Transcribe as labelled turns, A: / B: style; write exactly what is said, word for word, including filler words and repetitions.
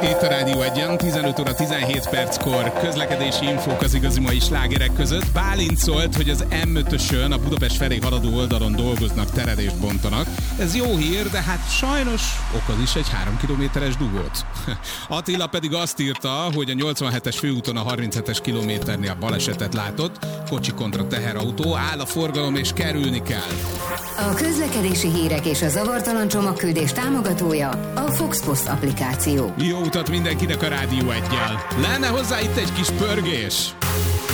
A: Itt a Rádió Egyen, tizenöt óra tizenhét perckor közlekedési infók az igazi mai slágerek között. Bálint szólt, hogy az em ötösön a Budapest felé haladó oldalon dolgoznak, terelést bontanak. Ez jó hír, de hát sajnos okoz is egy három kilométeres dugót. Attila pedig azt írta, hogy a nyolcvanhetes főúton a harminchetes kilométernél balesetet látott. Kocsi kontra teherautó, áll a forgalom és kerülni kell.
B: A közlekedési hírek és a zavartalan csomagküldés támogatója a Fox Post applikáció.
A: Jó utat mindenkinek a Rádió Eggyel. Lenne hozzá itt egy kis pörgés.